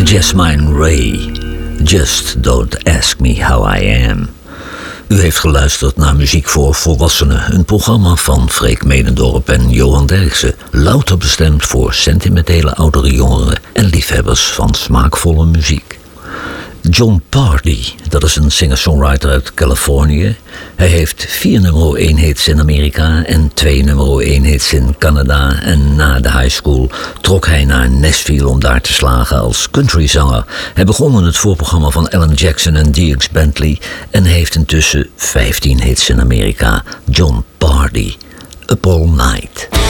Jasmine Ray, Just Don't Ask Me How I Am. U heeft geluisterd naar Muziek voor Volwassenen, een programma van Freek Medendorp en Johan Derksen, louter bestemd voor sentimentele oudere jongeren en liefhebbers van smaakvolle muziek. Jon Pardi, dat is een singer-songwriter uit Californië. Hij heeft 4 nummer 1 hits in Amerika en 2 nummer 1 hits in Canada. En na de high school trok hij naar Nashville om daar te slagen als countryzanger. Hij begon in het voorprogramma van Alan Jackson en Dierks Bentley en heeft intussen 15 hits in Amerika. Jon Pardi, Up All Night.